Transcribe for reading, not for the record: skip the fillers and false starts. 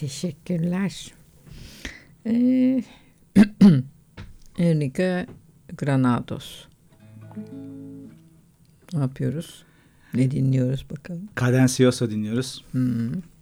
Teşekkürler. Enrique Granados. Ne yapıyoruz? Ne dinliyoruz bakalım? Cadencioso dinliyoruz.